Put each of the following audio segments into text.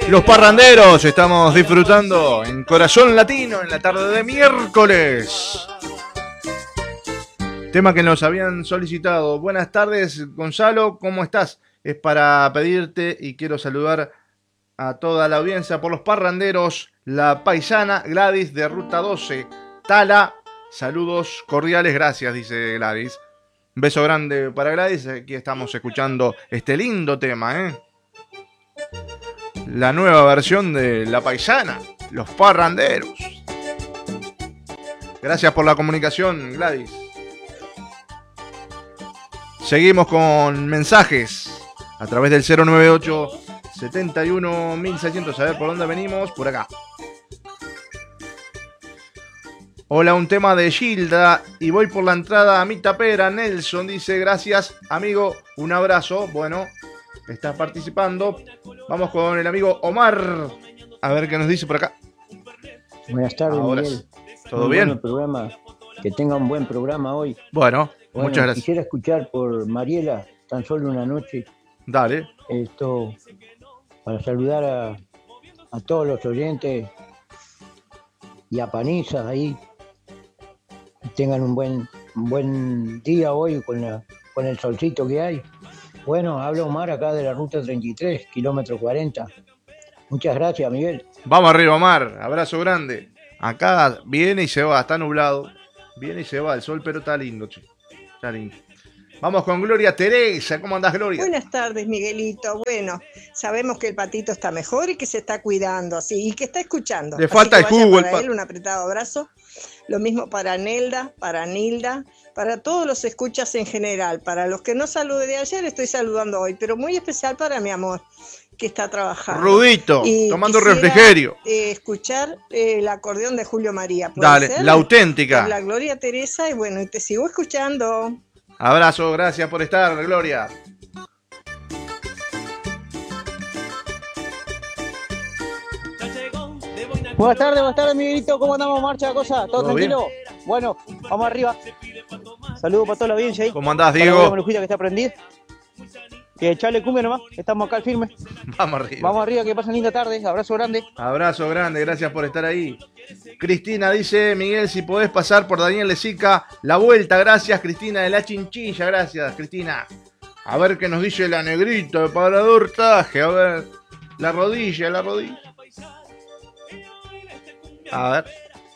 Los parranderos, estamos disfrutando en Corazón Latino en la tarde de miércoles. Tema que nos habían solicitado. Buenas tardes, Gonzalo, ¿cómo estás? Es para pedirte y quiero saludar a toda la audiencia por los parranderos. La paisana Gladys de Ruta 12, Tala. Saludos cordiales, gracias, dice Gladys. Un beso grande para Gladys. Aquí estamos escuchando este lindo tema, la nueva versión de La Paisana, Los Parranderos. Gracias por la comunicación, Gladys. Seguimos con mensajes a través del 098 71 1600. A ver por dónde venimos. Por acá. Hola, un tema de Gilda y voy por la entrada a mi tapera. Nelson dice: gracias, amigo, un abrazo. Bueno, estás participando. Vamos con el amigo Omar. A ver qué nos dice por acá. Buenas tardes, ahora, Miguel. ¿Todo bien? Bueno programa. Que tenga un buen programa hoy. Bueno, muchas gracias. Quisiera escuchar por Mariela, Tan Solo una Noche. Dale. Esto, para saludar a todos los oyentes y a Panizas ahí. Que tengan un buen día hoy con el solcito que hay. Bueno, habla Omar acá de la ruta 33, kilómetro 40. Muchas gracias, Miguel. Vamos arriba, Omar. Abrazo grande. Acá viene y se va, está nublado. Viene y se va el sol, pero está lindo, che. Está lindo. Vamos con Gloria Teresa. ¿Cómo andás, Gloria? Buenas tardes, Miguelito. Bueno, sabemos que el patito está mejor y que se está cuidando, así, y que está escuchando. Le falta el jugo, para él un apretado abrazo. Lo mismo para Nelda, para Nilda, para todos los escuchas en general. Para los que no saludé de ayer, estoy saludando hoy, pero muy especial para mi amor, que está trabajando. Rudito, y tomando refrigerio. Escuchar el acordeón de Julio María. Dale, ser? La Auténtica. Con la Gloria Teresa, y bueno, te sigo escuchando. Abrazo, gracias por estar, Gloria. Buenas tardes, Miguelito. ¿Cómo andamos? ¿Marcha la cosa? ¿Todo tranquilo? Bien. Bueno, vamos arriba. Saludos para toda la audiencia ahí. ¿Cómo andás, Diego? Para la que está prendida. Que echarle cumbia nomás, estamos acá al firme. Vamos arriba. Vamos arriba, que pasen linda tarde. Abrazo grande. Abrazo grande, gracias por estar ahí. Cristina dice: Miguel, si podés pasar por Daniel Lezica, la vuelta, gracias. Cristina de la Chinchilla, gracias, Cristina. A ver qué nos dice la negrita de Parador Taje. A ver, la rodilla. A ver.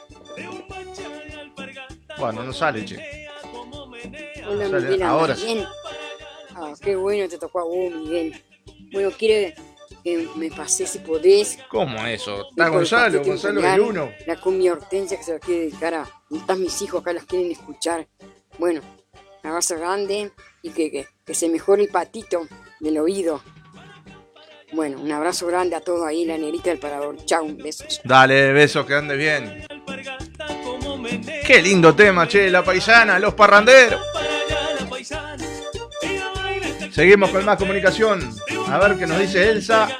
Bueno, no sale, che. Hola, sale. Miguel, Ahora bien. Qué bueno te tocó a vos, Miguel. Bueno, quiero que me pases si podés. ¿Cómo eso? Está Gonzalo es el uno. La cumbia Hortensia, que se la quiere dedicar a están mis hijos, acá las quieren escuchar. Bueno, un abrazo grande y que se mejore el patito del oído. Bueno, un abrazo grande a todos ahí, la negrita del Parador. Chau, besos. Dale, besos, que andes bien. Qué lindo tema, che, La Paisana, Los Parranderos. Seguimos con más comunicación. A ver qué nos dice Elsa.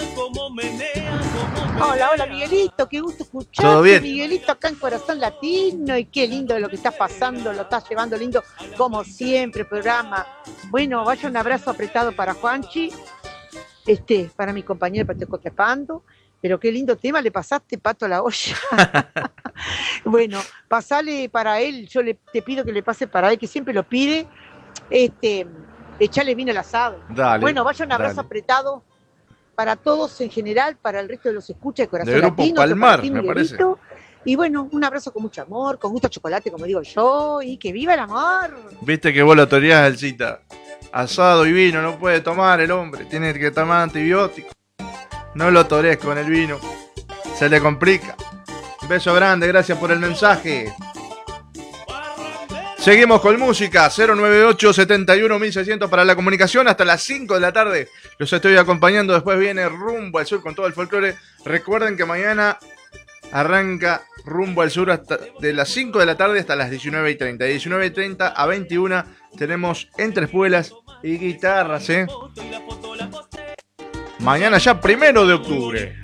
Hola, Miguelito, qué gusto escucharte. ¿Todo bien? Miguelito, acá en Corazón Latino, y qué lindo lo que estás pasando, lo estás llevando lindo, como siempre, programa. Bueno, vaya un abrazo apretado para Juanchi, para mi compañero Pateco Trepando, pero qué lindo tema le pasaste, Pato, a la olla. Bueno, pasale para él, te pido que le pase para él, que siempre lo pide, echarle vino al asado. Dale, bueno, vaya un abrazo apretado para todos en general, para el resto de los escuchas de Corazón de Grupo Latino. Palmar, me parece. Y bueno, un abrazo con mucho amor, con gusto a chocolate, como digo yo, y que viva el amor. Viste que vos lo toreás, Elcita. Asado y vino no puede tomar el hombre, tiene que tomar antibiótico. No lo torees con el vino, se le complica. Un beso grande, gracias por el mensaje. Seguimos con música, 098 71 1600 para la comunicación hasta las 5 de la tarde. Los estoy acompañando, después viene Rumbo al Sur con todo el folclore. Recuerden que mañana arranca Rumbo al Sur hasta de las 5 de la tarde hasta las 19:30. De 19:30 a 21 tenemos entre espuelas y guitarras, Mañana ya 1 de octubre.